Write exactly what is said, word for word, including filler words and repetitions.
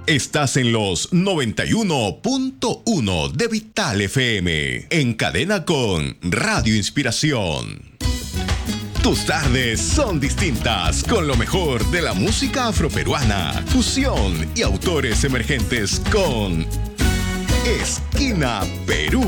Estás en los noventa y uno punto uno de Vital F M, en cadena con Radio Inspiración. Tus tardes son distintas con lo mejor de la música afroperuana, fusión y autores emergentes con Esquina Perú.